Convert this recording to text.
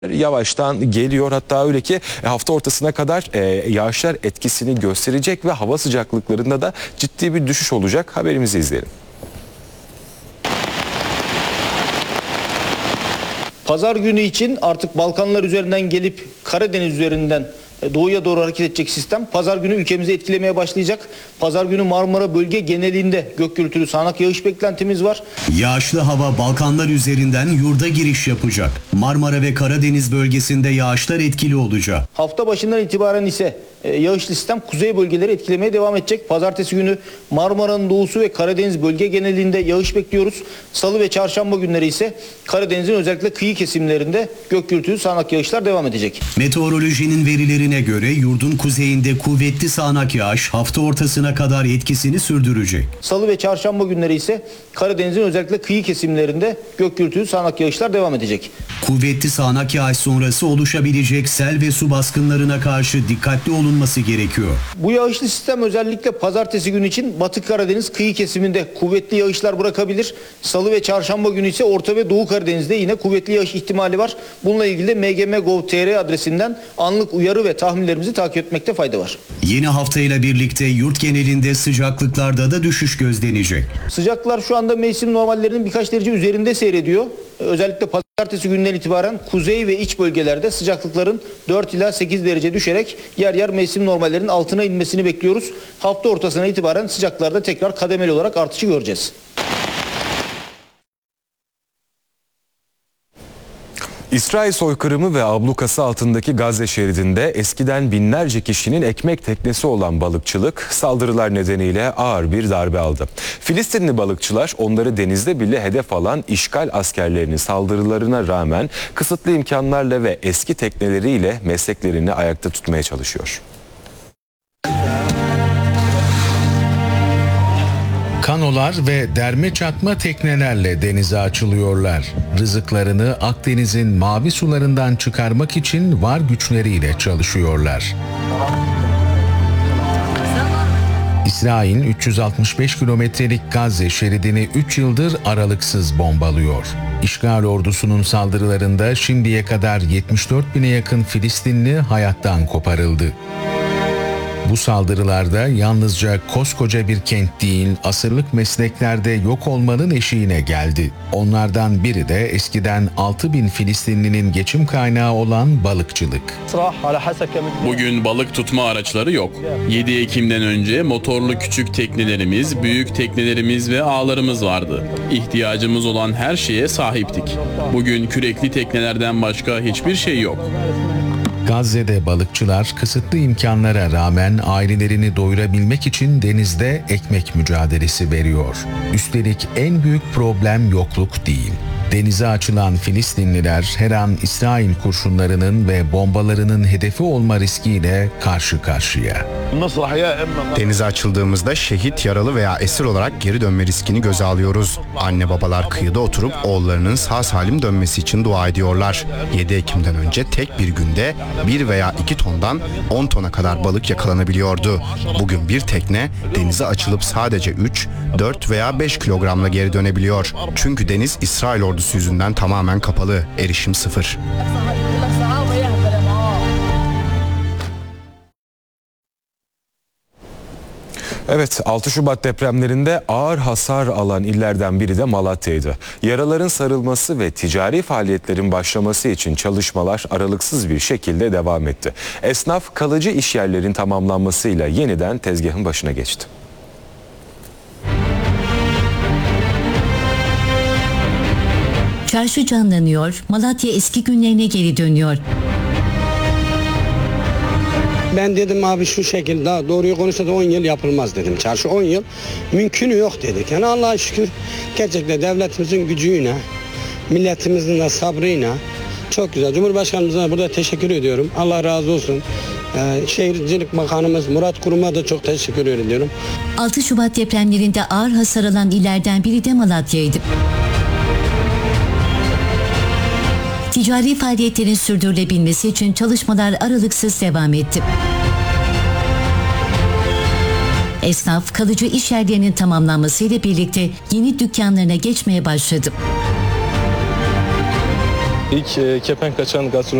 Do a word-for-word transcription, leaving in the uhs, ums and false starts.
yavaştan geliyor, hatta öyle ki hafta ortasına kadar e, yağışlar etkisini gösterecek ve hava sıcaklıklarında da ciddi bir düşüş olacak. Haberimizi izleyelim. Pazar günü için artık Balkanlar üzerinden gelip Karadeniz üzerinden doğuya doğru hareket edecek sistem pazar günü ülkemizi etkilemeye başlayacak. Pazar günü Marmara bölge genelinde gök gürültülü sağanak yağış beklentimiz var. Yağışlı hava Balkanlar üzerinden yurda giriş yapacak. Marmara ve Karadeniz bölgesinde yağışlar etkili olacak. Hafta başından itibaren ise yağışlı sistem kuzey bölgeleri etkilemeye devam edecek. Pazartesi günü Marmara'nın doğusu ve Karadeniz bölge genelinde yağış bekliyoruz. Salı ve çarşamba günleri ise Karadeniz'in özellikle kıyı kesimlerinde gök gürültülü sağanak yağışlar devam edecek. Meteorolojinin verilerine göre yurdun kuzeyinde kuvvetli sağanak yağış hafta ortasına kadar etkisini sürdürecek. Salı ve çarşamba günleri ise Karadeniz'in özellikle kıyı kesimlerinde gök gürültülü sağanak yağışlar devam edecek. Kuvvetli sağanak yağış sonrası oluşabilecek sel ve su baskınlarına karşı dikkatli olunması gerekiyor. Bu yağışlı sistem özellikle pazartesi günü için Batı Karadeniz kıyı kesiminde kuvvetli yağışlar bırakabilir. Salı ve çarşamba günü ise Orta ve Doğu Karadeniz'de yine kuvvetli yağış ihtimali var. Bununla ilgili de m g m nokta gov nokta t r adresinden anlık uyarı ve tahminlerimizi takip etmekte fayda var. Yeni haftayla birlikte yurt genelinde sıcaklıklarda da düşüş gözlenecek. Sıcaklar şu anda mevsim normallerinin birkaç derece üzerinde seyrediyor. Özellikle pazartesi günden itibaren kuzey ve iç bölgelerde sıcaklıkların dört ila sekiz derece düşerek yer yer mevsim normallerinin altına inmesini bekliyoruz. Hafta ortasına itibaren sıcaklarda tekrar kademeli olarak artışı göreceğiz. İsrail soykırımı ve ablukası altındaki Gazze şeridinde eskiden binlerce kişinin ekmek teknesi olan balıkçılık saldırılar nedeniyle ağır bir darbe aldı. Filistinli balıkçılar onları denizde bile hedef alan işgal askerlerinin saldırılarına rağmen kısıtlı imkanlarla ve eski tekneleriyle mesleklerini ayakta tutmaya çalışıyor. Kanolar ve derme çatma teknelerle denize açılıyorlar. Rızıklarını Akdeniz'in mavi sularından çıkarmak için var güçleriyle çalışıyorlar. İsrail üç yüz altmış beş kilometrelik Gazze şeridini üç yıldır aralıksız bombalıyor. İşgal ordusunun saldırılarında şimdiye kadar yetmiş dört bine yakın Filistinli hayattan koparıldı. Bu saldırılarda yalnızca koskoca bir kent değil, asırlık mesleklerde yok olmanın eşiğine geldi. Onlardan biri de eskiden altı bin Filistinlinin geçim kaynağı olan balıkçılık. Bugün balık tutma araçları yok. yedi Ekim'den önce motorlu küçük teknelerimiz, büyük teknelerimiz ve ağlarımız vardı. İhtiyacımız olan her şeye sahiptik. Bugün kürekli teknelerden başka hiçbir şey yok. Gazze'de balıkçılar kısıtlı imkanlara rağmen ailelerini doyurabilmek için denizde ekmek mücadelesi veriyor. Üstelik en büyük problem yokluk değil. Denize açılan Filistinliler her an İsrail kurşunlarının ve bombalarının hedefi olma riskiyle karşı karşıya. Denize açıldığımızda şehit, yaralı veya esir olarak geri dönme riskini göze alıyoruz. Anne babalar kıyıda oturup oğullarının sağ salim dönmesi için dua ediyorlar. yedi Ekim'den önce tek bir günde bir veya iki tondan on tona kadar balık yakalanabiliyordu. Bugün bir tekne denize açılıp sadece üç, dört veya beş kilogramla geri dönebiliyor. Çünkü deniz İsrail ordusu yüzünden tamamen kapalı, erişim sıfır. Evet, altı Şubat depremlerinde ağır hasar alan illerden biri de Malatya'ydı. Yaraların sarılması ve ticari faaliyetlerin başlaması için çalışmalar aralıksız bir şekilde devam etti. Esnaf kalıcı işyerlerin tamamlanmasıyla yeniden tezgahın başına geçti. Çarşı canlanıyor, Malatya eski günlerine geri dönüyor. Ben dedim abi şu şekilde daha doğruyu konuşsa da on yıl yapılmaz dedim. Çarşı on yıl mümkünü yok dedik. Yani Allah'a şükür gerçekten devletimizin gücüyle, milletimizin de sabrıyla çok güzel. Cumhurbaşkanımıza burada teşekkür ediyorum. Allah razı olsun. Ee, Şehircilik Bakanımız Murat Kurum'a da çok teşekkür ediyorum. altı Şubat depremlerinde ağır hasar alan illerden biri de Malatya'ydı. Ticari faaliyetlerin sürdürülebilmesi için çalışmalar aralıksız devam etti. Esnaf kalıcı iş yerlerinin tamamlanmasıyla birlikte yeni dükkanlarına geçmeye başladı. İlk e, kepenk açan gastronomi